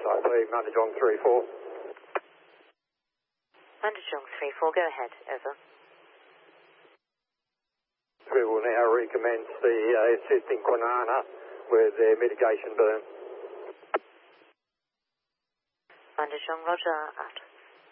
SIP, Mandajong 3-4. Mandajong 3-4, go ahead, over. We will now recommence the assist in Kwinana with their mitigation burn. Mandajong, roger, out.